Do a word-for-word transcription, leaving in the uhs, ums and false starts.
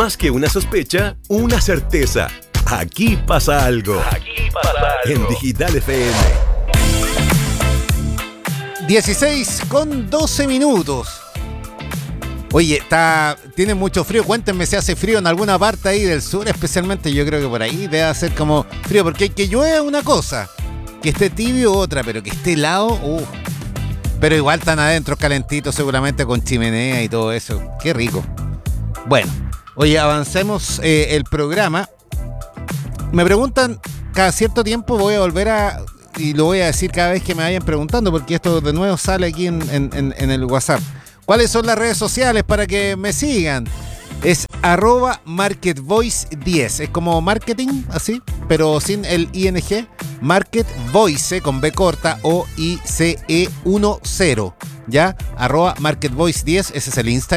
Más que una sospecha, una certeza. Aquí pasa algo. Aquí pasa algo. En Digital F M. dieciséis con doce minutos. Oye, está, tiene mucho frío. Cuéntenme si hace frío en alguna parte ahí del sur, especialmente. Yo creo que por ahí debe hacer como frío, porque que llueve una cosa, que esté tibio otra, pero que esté helado, uh. Pero igual están adentro calentitos, seguramente con chimenea y todo eso. Qué rico. Bueno, oye, avancemos eh, el programa. Me preguntan, cada cierto tiempo voy a volver a, y lo voy a decir cada vez que me vayan preguntando, porque esto de nuevo sale aquí en, en, en el WhatsApp. ¿Cuáles son las redes sociales para que me sigan? Es arroba marketvoice diez. Es como marketing, así, pero sin el ing. Marketvoice con B corta O I C E diez. ¿Ya? Arroba marketvoice diez. Ese es el Instagram.